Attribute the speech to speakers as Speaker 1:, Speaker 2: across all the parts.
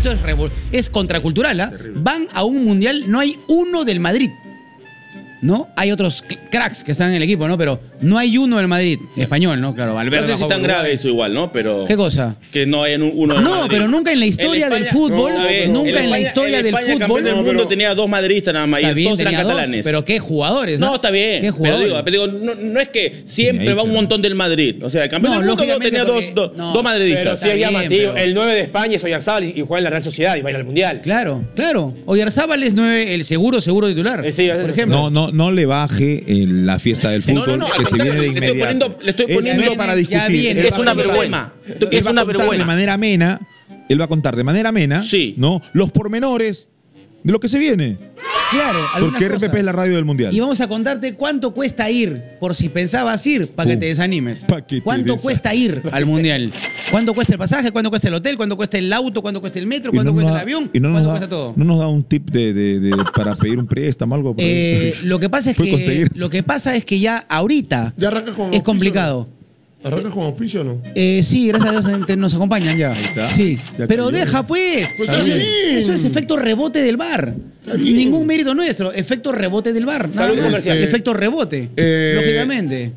Speaker 1: esto es contracultural, ¿ah? Van a un mundial, no hay uno del Madrid. ¿No? Hay otros cracks que están en el equipo, ¿no? Pero no hay uno del Madrid español, ¿no? Claro, Valverde.
Speaker 2: No sé si es tan grave eso igual, ¿no? Pero
Speaker 1: ¿qué cosa?
Speaker 2: Que no hay uno del Madrid.
Speaker 1: No, pero nunca en la historia del fútbol, nunca en la historia del fútbol.
Speaker 2: Campeón del mundo tenía 2 madridistas nada más y todos eran catalanes.
Speaker 1: Pero qué jugadores.
Speaker 2: No, está bien.
Speaker 1: ¿Qué jugadores?
Speaker 2: Pero digo, no es que siempre va un montón del Madrid. O sea, el campeón del mundo tenía dos madridistas.
Speaker 3: Pero sí es llamativo. El 9 de España es Oyarzábal y juega en la Real Sociedad y va a ir al Mundial.
Speaker 1: Claro. Oyarzábal es 9, el seguro titular.
Speaker 3: Sí,
Speaker 1: por ejemplo.
Speaker 4: No le baje en la fiesta del fútbol que se viene de inmediato.
Speaker 2: Le estoy poniendo
Speaker 4: para discutir.
Speaker 2: Es una vergüenza.
Speaker 4: Él va a contar de manera amena. Él va a contar de manera amena, ¿no? Los pormenores de lo que se viene.
Speaker 1: Claro,
Speaker 4: porque RPP es la radio del mundial.
Speaker 1: Y vamos a contarte cuánto cuesta ir, por si pensabas ir, para que te desanimes. ¿Cuánto cuesta ir al mundial? ¿Cuánto cuesta el pasaje? ¿Cuánto cuesta el hotel? ¿Cuánto cuesta el auto? ¿Cuánto cuesta el metro? ¿Cuánto cuesta el avión? ¿Cuánto cuesta todo?
Speaker 4: ¿No nos da un tip para pedir un préstamo o algo?
Speaker 1: Lo que pasa es que ya ahorita es complicado.
Speaker 5: ¿Arrancas con auspicio o no?
Speaker 1: Sí, gracias a Dios nos acompañan ya. Sí. Pero deja pues. Eso es efecto rebote del VAR. Ningún mérito nuestro. Efecto rebote del VAR.
Speaker 3: Salud comercial.
Speaker 1: Efecto rebote. Lógicamente.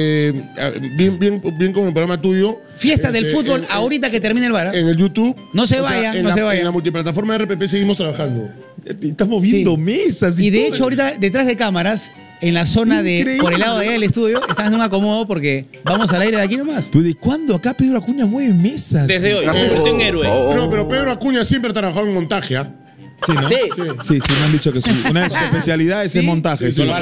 Speaker 5: Bien con el programa tuyo.
Speaker 1: Fiesta del fútbol ahorita que termine el VAR.
Speaker 5: En el YouTube.
Speaker 1: No se vaya.
Speaker 5: En la multiplataforma de RPP seguimos trabajando.
Speaker 4: Estamos viendo mesas
Speaker 1: y de hecho ahorita detrás de cámaras, en la zona por el lado de allá del estudio, están en un acomodo porque vamos al aire de aquí nomás.
Speaker 4: ¿Pero de cuándo acá Pedro Acuña mueve mesas?
Speaker 2: Desde hoy, convirtió en héroe.
Speaker 5: Pero Pedro Acuña siempre ha trabajado en montaje, ¿ah?
Speaker 4: Sí, ¿no? Sí, me han dicho que una de sus especialidades es el montaje. Sí,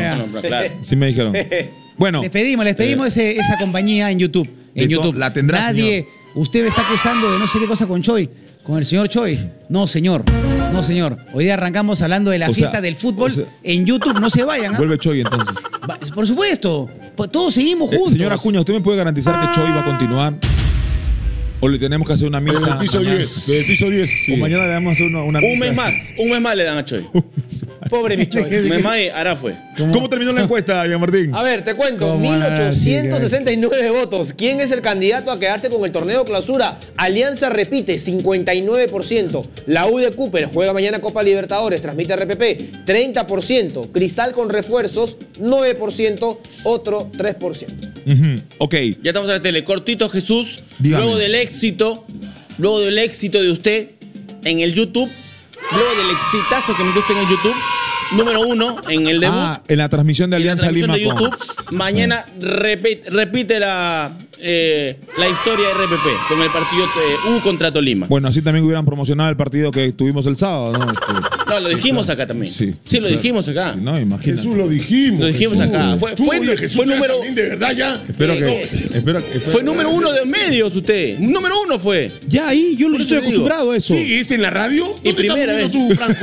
Speaker 4: me dijeron. Bueno. Les
Speaker 1: pedimos esa compañía en YouTube. En YouTube.
Speaker 4: La tendrá,
Speaker 1: nadie.
Speaker 4: Señor.
Speaker 1: Usted me está acusando de no sé qué cosa con Choi. Con el señor Choi. No, señor. Hoy día arrancamos hablando de la fiesta del fútbol en YouTube. No se vayan.
Speaker 4: Vuelve Choi entonces.
Speaker 1: Por supuesto. Todos seguimos juntos.
Speaker 4: Señor Acuña, ¿usted me puede garantizar que Choi va a continuar? ¿O le tenemos que hacer una misa?
Speaker 5: Desde el piso 10. Desde el piso 10. Sí.
Speaker 4: O mañana le vamos a hacer una misa.
Speaker 2: Un mes más le dan a Choi.
Speaker 3: Pobre mi Choi.
Speaker 2: Un mes más y ahora fue.
Speaker 4: ¿Cómo terminó la encuesta, Iván Martín?
Speaker 3: A ver, te cuento. 1869 votos. ¿Quién es el candidato a quedarse con el torneo clausura? Alianza repite, 59%. La U de Cooper juega mañana Copa Libertadores, transmite RPP, 30%. Cristal con refuerzos, 9%. Otro 3%.
Speaker 4: Ok.
Speaker 2: Ya estamos en la tele. Cortito Jesús.
Speaker 4: Dígame.
Speaker 2: Luego del éxito de usted en el YouTube, luego del exitazo que metió usted en el YouTube, número 1 en el debut.
Speaker 4: En la transmisión de Alianza Lima.
Speaker 2: De YouTube, mañana repite la historia de RPP con el partido U contra Tolima.
Speaker 4: Bueno, así también hubieran promocionado el partido que tuvimos el sábado, ¿no?
Speaker 2: No, lo dijimos acá también. Sí, lo dijimos acá.
Speaker 4: Sí, no, imagínate.
Speaker 5: Jesús, lo dijimos.
Speaker 2: Lo dijimos acá. Fue número.
Speaker 5: De verdad, ya.
Speaker 2: Fue número 1 de medios usted. Número 1 fue.
Speaker 4: Ya ahí, yo no estoy acostumbrado a eso.
Speaker 5: Sí, es en la radio.
Speaker 2: Y primera vez.
Speaker 5: Tú, Franco?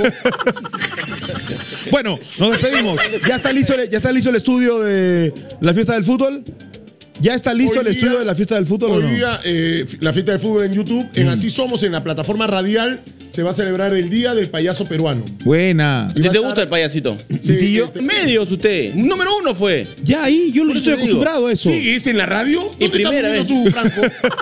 Speaker 4: Bueno, nos despedimos. ¿Ya está listo el estudio de la fiesta del fútbol? ¿Ya está listo el estudio de la fiesta del fútbol o no?
Speaker 5: Hoy día, la fiesta del fútbol en YouTube, en Así Somos, en la plataforma radial, se va a celebrar el Día del Payaso Peruano.
Speaker 4: Buena.
Speaker 2: ¿Te gusta el payasito?
Speaker 5: Sí,
Speaker 2: medios usted. Número 1 fue.
Speaker 4: Ya ahí, yo no estoy acostumbrado a eso.
Speaker 5: Sí, es en la radio.
Speaker 2: Y primera vez.
Speaker 5: Tú, Franco?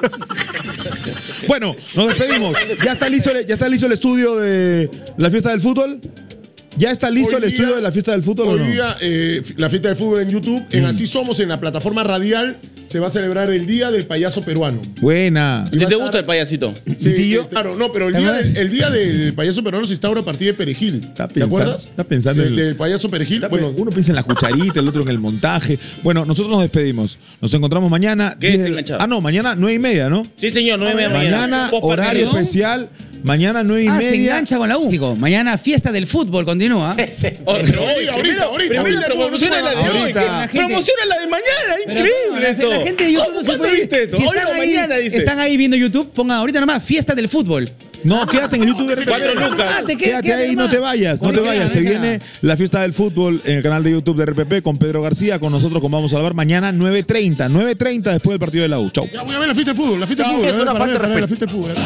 Speaker 4: Bueno, nos despedimos. ¿Ya está listo el estudio de la fiesta del fútbol? ¿Ya está listo el estudio de la fiesta del fútbol o no?
Speaker 5: Hoy día, la fiesta del fútbol en YouTube, en Así Somos, en la plataforma radial, se va a celebrar el Día del Payaso Peruano.
Speaker 4: Buena.
Speaker 2: ¿Te gusta el payasito?
Speaker 5: Sí, claro, no, pero el día del Payaso Peruano se instaura a partir de Perejil. ¿Te acuerdas?
Speaker 4: Está pensando
Speaker 5: del Payaso Perejil.
Speaker 4: Bueno, uno piensa en la cucharita, el otro en el montaje. Bueno, nosotros nos despedimos. Nos encontramos mañana. Mañana 9:30, ¿no?
Speaker 2: Sí, señor, 9:30
Speaker 4: mañana. Horario especial. Mañana 9:30.
Speaker 1: Se engancha con la U. Mañana fiesta del fútbol continúa.
Speaker 5: Ahorita.
Speaker 2: Promociona la de hoy. Promociona la de mañana. Increíble esto.
Speaker 1: La gente de YouTube no se puede.
Speaker 2: ¿Viste esto?
Speaker 1: Si están ahí viendo YouTube, pongan ahorita nomás fiesta del fútbol.
Speaker 4: No, quédate en el YouTube de RPP. Quédate ahí, no te vayas. Se viene la fiesta del fútbol en el canal de YouTube de RPP con Pedro García, con nosotros, con Vamos a Salvar, mañana 9:30. 9:30 después del partido de la U. Chau.
Speaker 5: Ya voy a ver la fiesta del fútbol. La fiesta del fútbol.
Speaker 3: Es una falta de respeto.
Speaker 5: La fiesta del fútbol.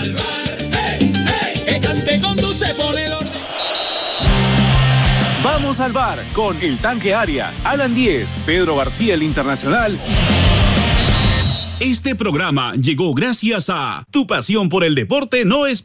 Speaker 6: Que cante, conduce, pone el orden.
Speaker 7: Vamos al bar con El Tanque Arias, Alan Díez, Pedro García el Internacional.
Speaker 6: Este programa llegó gracias a Tu pasión por el deporte no es